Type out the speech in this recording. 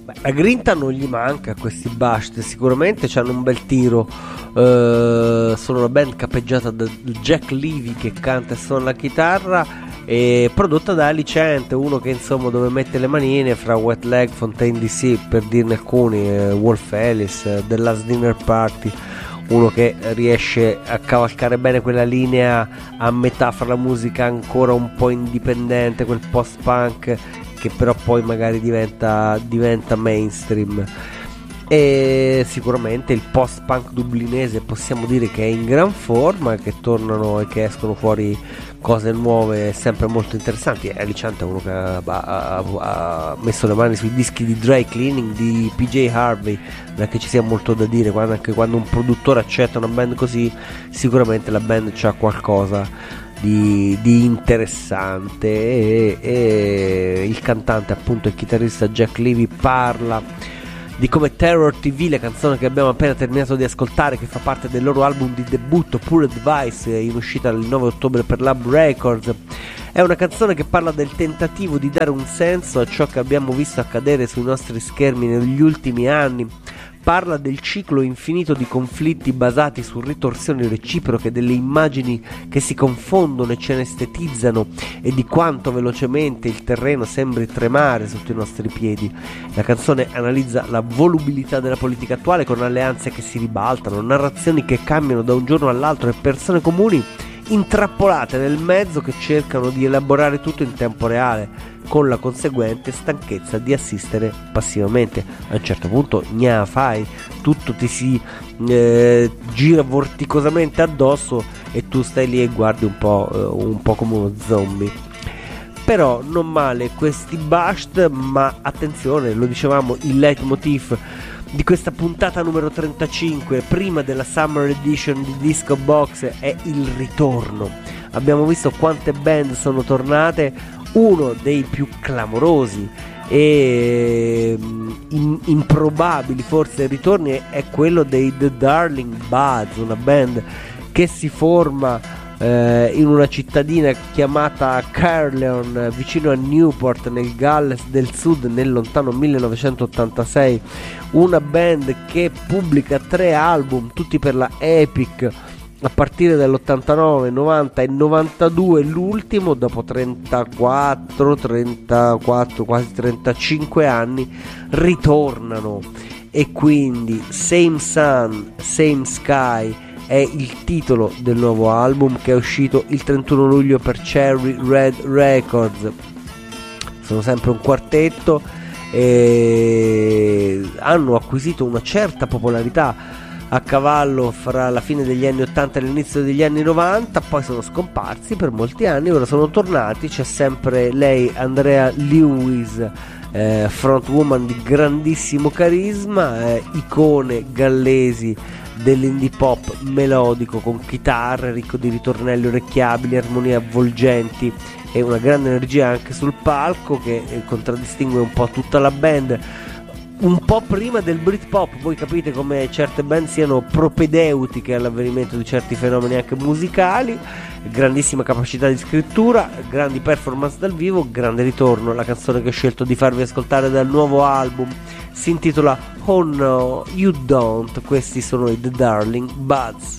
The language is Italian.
Beh, la grinta non gli manca a questi Bust, sicuramente c'hanno un bel tiro. Sono una band capeggiata da Jack Levy che canta e suona la chitarra, e prodotta da Alicent, uno che insomma dove mette le manine fra Wet Leg, Fontaine DC per dirne alcuni, Wolf Alice, The Last Dinner Party, uno che riesce a cavalcare bene quella linea a metà fra la musica ancora un po' indipendente, quel post-punk che però poi magari diventa mainstream. E sicuramente il post-punk dublinese possiamo dire che è in gran forma, che tornano e che escono fuori cose nuove sempre molto interessanti. Alicante è uno che ha messo le mani sui dischi di Dry Cleaning, di PJ Harvey, non è che ci sia molto da dire, anche quando un produttore accetta una band così, sicuramente la band c'ha qualcosa di interessante, e il cantante, appunto il chitarrista Jack Levy, parla di come Terror TV, la canzone che abbiamo appena terminato di ascoltare, che fa parte del loro album di debutto Poor Advice, in uscita il 9 ottobre per Lab Records, è una canzone che parla del tentativo di dare un senso a ciò che abbiamo visto accadere sui nostri schermi negli ultimi anni. Parla del ciclo infinito di conflitti basati su ritorsioni reciproche, delle immagini che si confondono e cenestetizzano, e di quanto velocemente il terreno sembri tremare sotto i nostri piedi. La canzone analizza la volubilità della politica attuale, con alleanze che si ribaltano, narrazioni che cambiano da un giorno all'altro e persone comuni intrappolate nel mezzo che cercano di elaborare tutto in tempo reale, con la conseguente stanchezza di assistere passivamente. A un certo punto fai, tutto ti si gira vorticosamente addosso e tu stai lì e guardi un po' come uno zombie. Però non male questi Bust, ma attenzione, lo dicevamo, il leitmotiv di questa puntata numero 35, prima della Summer Edition di Disco Box, è il ritorno. Abbiamo visto quante band sono tornate. Uno dei più clamorosi e improbabili forse ritorni è quello dei The Darling Buds, una band che si forma in una cittadina chiamata Caerleon, vicino a Newport nel Galles del Sud, nel lontano 1986. Una band che pubblica 3 album, tutti per la Epic, a partire dall'89, 90 e 92. L'ultimo dopo 34, quasi 35 anni ritornano, e quindi Same Sun, Same Sky è il titolo del nuovo album, che è uscito il 31 luglio per Cherry Red Records. Sono sempre un quartetto e hanno acquisito una certa popolarità a cavallo fra la fine degli anni 80 e l'inizio degli anni 90, poi sono scomparsi per molti anni, ora sono tornati. C'è sempre lei, Andrea Lewis, frontwoman di grandissimo carisma, icone gallesi dell'indie pop melodico, con chitarre, ricco di ritornelli orecchiabili, armonie avvolgenti e una grande energia anche sul palco, che contraddistingue un po' tutta la band. Un po' prima del Britpop, voi capite come certe band siano propedeutiche all'avvenimento di certi fenomeni anche musicali. Grandissima capacità di scrittura, grandi performance dal vivo, grande ritorno. La canzone che ho scelto di farvi ascoltare dal nuovo album si intitola Oh No You Don't. Questi sono i The Darling Buds.